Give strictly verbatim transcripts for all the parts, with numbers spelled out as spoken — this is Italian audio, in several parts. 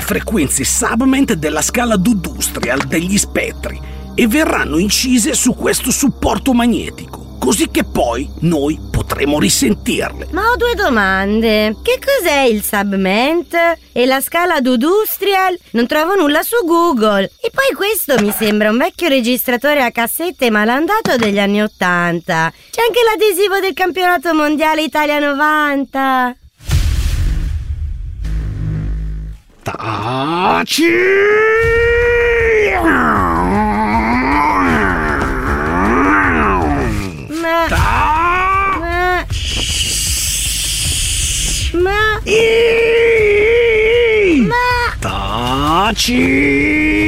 frequenze Subment della scala Dudustrial degli spettri e verranno incise su questo supporto magnetico, così che poi noi potremo risentirle. Ma ho due domande. Che cos'è il Subment? E la scala Dudustrial? Non trovo nulla su Google. E poi questo mi sembra un vecchio registratore a cassette malandato degli anni ottanta. C'è anche l'adesivo del campionato mondiale Italia novanta. Taci! Ma... Ta- Ma... Ma... I- Ma... Taci!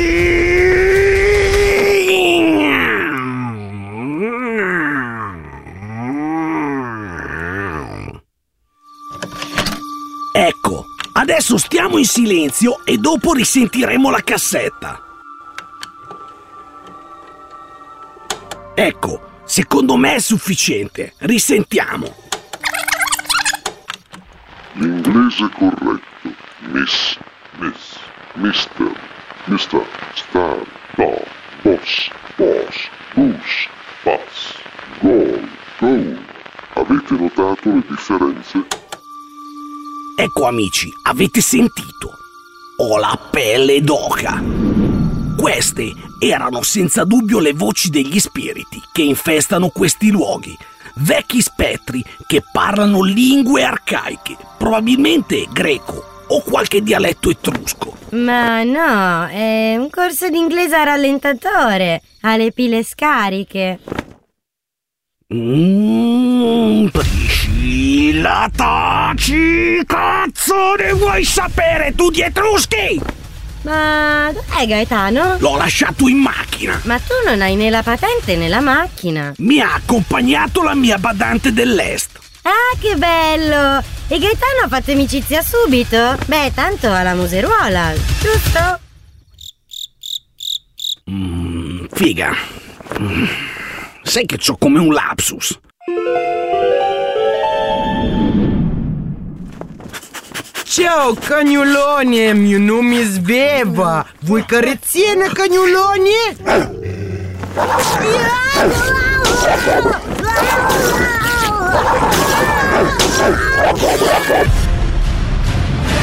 Ecco, adesso stiamo in silenzio e dopo risentiremo la cassetta. Ecco, secondo me è sufficiente. Risentiamo. L'inglese corretto. Miss, miss, mister, mister, star, dog, boss, boss, bus, pass, goal, goal. Avete notato le differenze? Ecco amici, avete sentito? Ho la pelle d'oca. Queste erano senza dubbio le voci degli spiriti che infestano questi luoghi. Vecchi spettri che parlano lingue arcaiche, probabilmente greco o qualche dialetto etrusco. Ma no, è un corso di inglese a rallentatore, ha le pile scariche. Mmm, Priscilla, taci, cazzo ne vuoi sapere tu di etruschi? Ma dov'è Gaetano? L'ho lasciato in macchina. Ma tu non hai né la patente né la macchina. Mi ha accompagnato la mia badante dell'est. Ah, che bello! E Gaetano ha fatto amicizia subito? Beh, tanto alla museruola, giusto? Mmm, figa. Mm. Sai che c'ho come un lapsus. Ciao cagnoloni, mio nome è Sveva. Vuoi carezzine cagnoloni?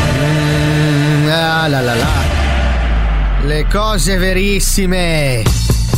Mm, ah, la, la, la. Le cose verissime.